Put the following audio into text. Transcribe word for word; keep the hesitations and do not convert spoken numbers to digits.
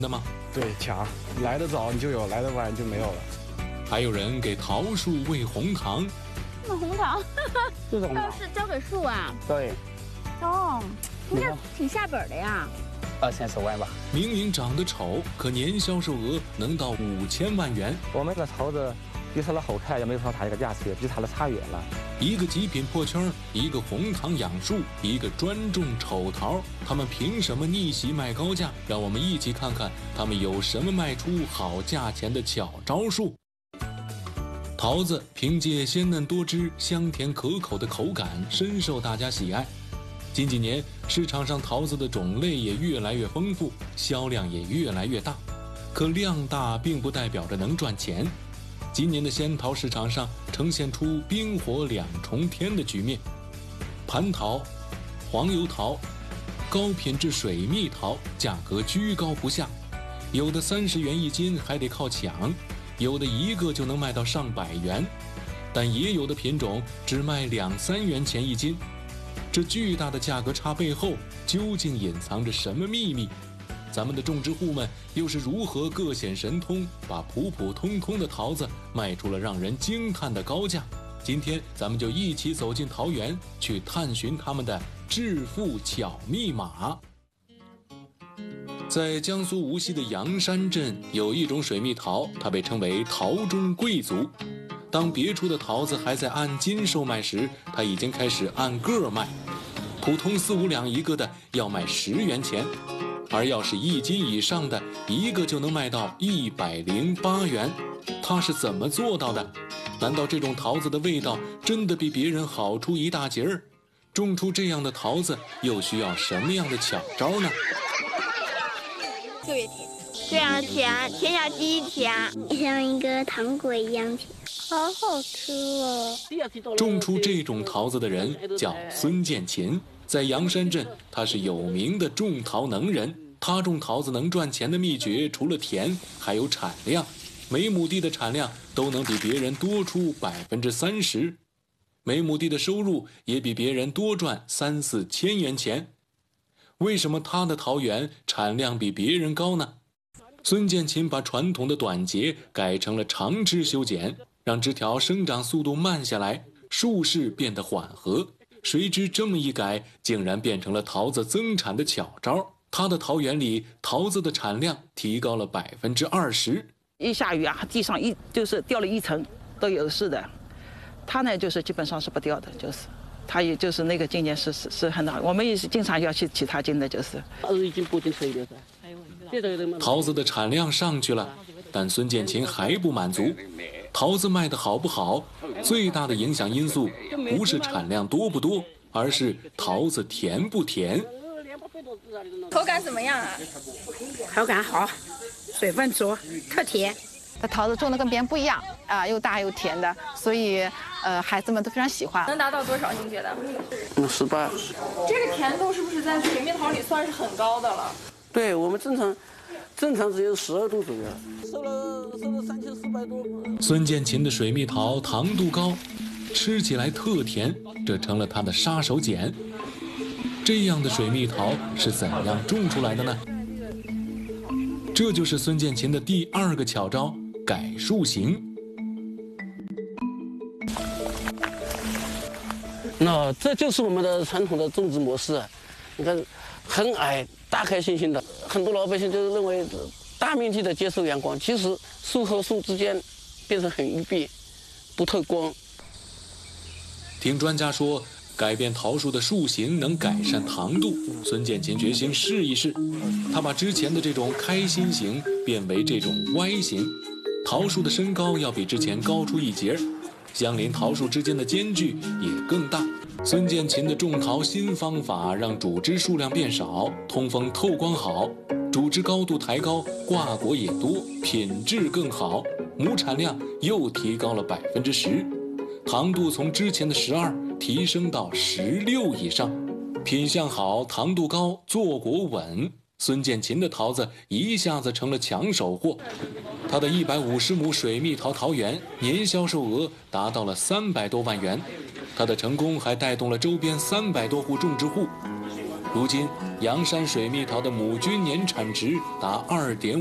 的吗？ 对，抢，来得早你就有，来得晚就没有了。 还有人给桃树喂红糖。 那红糖， 这种要是交给树啊？ 对。 哦，应该挺下本的呀。 二三十万吧。 明明长得丑，可年销售额能到五千万元。 我们的桃子比它的好看，也没有说它这个价钱比它的差远了。 一个极品破圈，一个红糖养树，一个专种丑桃，他们凭什么逆袭卖高价？让我们一起看看他们有什么卖出好价钱的巧招数。桃子凭借鲜嫩多汁、香甜可口的口感，深受大家喜爱。近几年，市场上桃子的种类也越来越丰富，销量也越来越大。可量大并不代表着能赚钱。今年的仙桃市场上呈现出冰火两重天的局面，蟠桃、黄油桃、高品质水蜜桃价格居高不下，有的三十元一斤还得靠抢，有的一个就能卖到上百元，但也有的品种只卖两三元钱一斤。这巨大的价格差背后究竟隐藏着什么秘密？咱们的种植户们又是如何各显神通，把普普通通的桃子卖出了让人惊叹的高价？今天咱们就一起走进桃园，去探寻他们的致富巧密码。在江苏无锡的阳山镇，有一种水蜜桃，它被称为桃中贵族。当别处的桃子还在按斤售卖时，它已经开始按个卖，普通四五两一个的要卖十元钱，而要是一斤以上的，一个就能卖到一百零八元。它是怎么做到的？难道这种桃子的味道真的比别人好出一大截儿？种出这样的桃子又需要什么样的巧招呢？ 特别甜，这样甜，甜下第一甜， 像一个糖果一样甜， 好好吃哦。 种出这种桃子的人叫孙建琴，在阳山镇，他是有名的种桃能人。他种桃子能赚钱的秘诀，除了甜，还有产量。每亩地的产量都能比别人多出百分之三十，每亩地的收入也比别人多赚三四千元钱。为什么他的桃园产量比别人高呢？孙建琴把传统的短节改成了长枝修剪，让枝条生长速度慢下来，树势变得缓和。谁知这么一改，竟然变成了桃子增产的巧招。他的桃园里，桃子的产量提高了百分之二十。 一下雨啊，地上一就是掉了一层都有事的。他呢，就是基本上是不掉的，就是他也就是那个今年是是是很好，我们也是经常要去取他经的，就是二十一斤不斤可以的。 桃子的产量上去了，但孙建琴还不满足。桃子卖得好不好，最大的影响因素不是产量多不多，而是桃子甜不甜。 口感怎么样啊？ 口感好，水分足，特甜。 这桃子种的跟别人不一样啊，又大又甜的，所以呃孩子们都非常喜欢。 能达到多少？您觉得？ 嗯，十八。 这个甜度是不是在水蜜桃里算是很高的了？ 对我们正常，正常只有十二度左右。收了收了三千四百多。 孙建琴的水蜜桃糖度高，吃起来特甜，这成了他的杀手锏。这样的水蜜桃是怎样种出来的呢？这就是孙建琴的第二个巧招——改树形。 那这就是我们的传统的种植模式。你看，很矮，大开心心的，很多老百姓就是认为大面积的接受阳光，其实树和树之间变成很密闭，不透光。 听专家说，改变桃树的树形能改善糖度，孙建琴决心试一试。他把之前的这种开心形变为这种歪形，桃树的身高要比之前高出一截，相邻桃树之间的间距也更大。孙建琴的种桃新方法让主枝数量变少，通风透光好，主枝高度抬高，挂果也多，品质更好，亩产量又提高了百分之十，糖度从之前的十二提升到十六以上，品相好，糖度高，坐果稳。孙建琴的桃子一下子成了抢手货，他的一百五十亩水蜜桃桃园年销售额达到了三百多万元，他的成功还带动了周边三百多户种植户。如今， 阳山水蜜桃的亩均年产值达二点